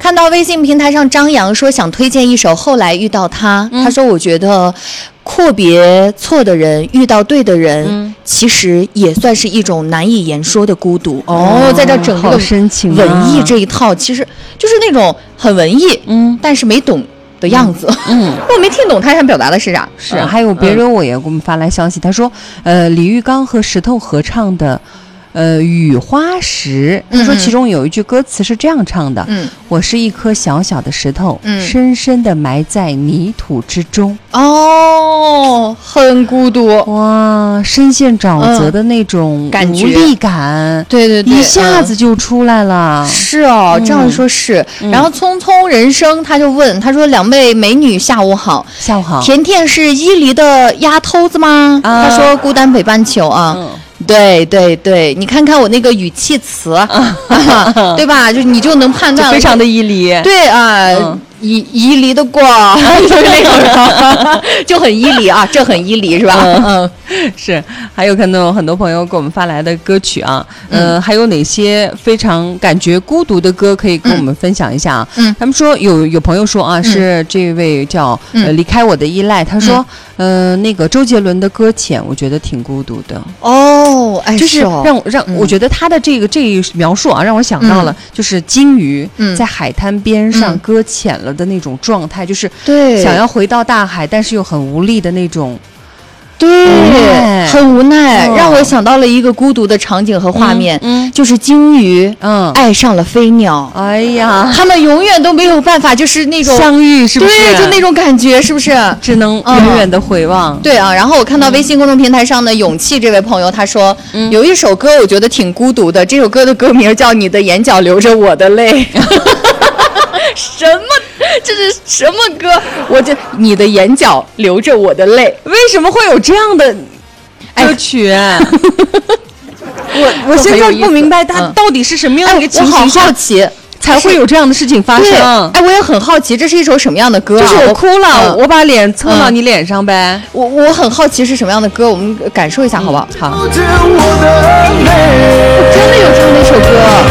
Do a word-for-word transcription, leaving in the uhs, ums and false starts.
看到微信平台上张扬说想推荐一首《后来遇到他》，嗯、他说我觉得阔别错的人遇到对的人、嗯、其实也算是一种难以言说的孤独。哦，在这整个文艺这一套、啊、其实就是那种很文艺嗯，但是没懂的样子。嗯，我没听懂他想表达的是啥。 是、嗯、还有别人我也给我们发来消息、嗯、他说呃，李玉刚和石头合唱的呃，雨花石，他说其中有一句歌词是这样唱的：嗯，我是一颗小小的石头，嗯，深深的埋在泥土之中。 哦，很孤独， 哇，深陷沼泽的那种无力感， 对对对， 一下子就出来了。 嗯、是哦，这样说是。嗯、然后匆匆人生，他就问，他说：“两位美女，下午好。” 下午好。 甜甜是伊犁的丫头子吗？啊、他说：“孤单北半球啊。嗯”对对对，你看看我那个语气词，啊、对吧？就你就能判断， 非常的伊犁。 对啊，嗯、伊伊犁的光，就是那种人，就很伊犁啊，这很伊犁是吧？嗯， 嗯是。还有看到很多朋友给我们发来的歌曲啊，嗯、呃，还有哪些非常感觉孤独的歌可以跟我们分享一下啊？嗯，他们说有有朋友说啊，嗯、是这位叫、嗯、呃离开我的依赖，他说，嗯、呃，那个周杰伦的搁浅，我觉得挺孤独的。 哦，哎， 就是让让、嗯、我觉得他的这个这一描述啊，让我想到了、嗯、就是鲸鱼在海滩边上搁浅了的那种状态，嗯、就是想要回到大海，但是又很无力的那种。 对，很无奈、哦，让我想到了一个孤独的场景和画面，嗯嗯、就是鲸鱼，嗯，爱上了飞鸟， 哎呀， 他们永远都没有办法，就是那种相遇，是不是？ 对，就那种感觉，是不是？ 只能远远的回望。 嗯、对啊，然后我看到微信公众平台上的勇气这位朋友，他说、嗯、有一首歌我觉得挺孤独的，这首歌的歌名叫《你的眼角流着我的泪》。什么？这是什么歌？我这你的眼角流着我的泪， 为什么会有这样的歌曲？哎、我我现在不明白它到底是什么样的一个情形下、 哎、好奇才会有这样的事情发生。 哎，我也很好奇，这是一首什么样的歌、啊？ 就是我哭了，我, 我把脸凑到你脸上呗。 嗯、我我很好奇是什么样的歌，我们感受一下好不好？ 好。 我真的有这样的一首歌。